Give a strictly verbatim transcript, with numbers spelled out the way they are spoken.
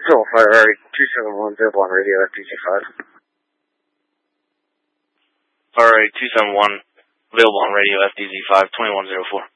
So, Ferrari two seven one, available on radio F D Z five. Ferrari two seven one, available on radio F D Z five, twenty-one oh four.